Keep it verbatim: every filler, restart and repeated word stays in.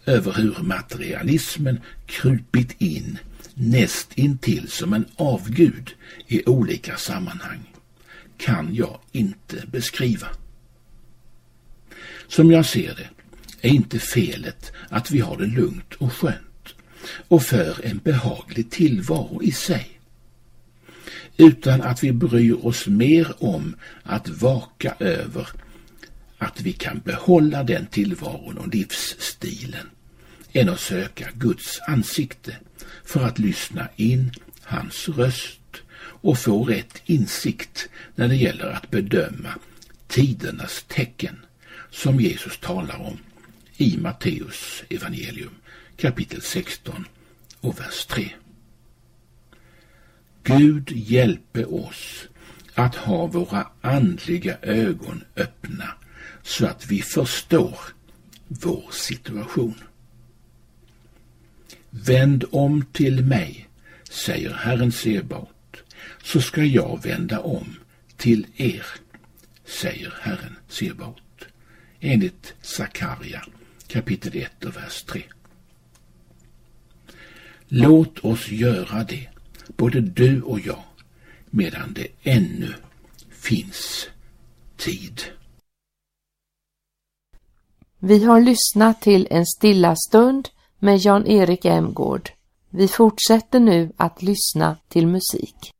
över hur materialismen krupit in näst intill som en avgud i olika sammanhang kan jag inte beskriva. Som jag ser det är inte felet att vi har det lugnt och skönt och för en behaglig tillvaro i sig, utan att vi bryr oss mer om att vaka över att vi kan behålla den tillvaron och livsstilen än att söka Guds ansikte för att lyssna in hans röst och få rätt insikt när det gäller att bedöma tidernas tecken som Jesus talar om i Matteus evangelium kapitel sexton och vers tre. Gud hjälpe oss att ha våra andliga ögon öppna så att vi förstår vår situation. Vänd om till mig, säger Herren Sebaot, så ska jag vända om till er, säger Herren Sebaot. Enligt Sakaria kapitel ett och vers tre. Låt oss göra det, både du och jag, medan det ännu finns tid. Vi har lyssnat till En stilla stund med Jan-Erik Emgård. Vi fortsätter nu att lyssna till musik.